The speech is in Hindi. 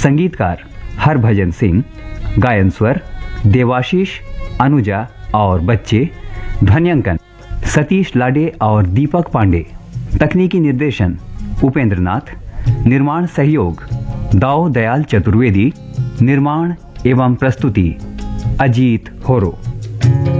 संगीतकार हरभजन सिंह, गायन स्वर देवाशीष, अनुजा और बच्चे, ध्वन्यांकन सतीश लाडे और दीपक पांडे, तकनीकी निर्देशन उपेंद्र नाथ, निर्माण सहयोग दाऊ दयाल चतुर्वेदी, निर्माण एवं प्रस्तुति अजीत होरो।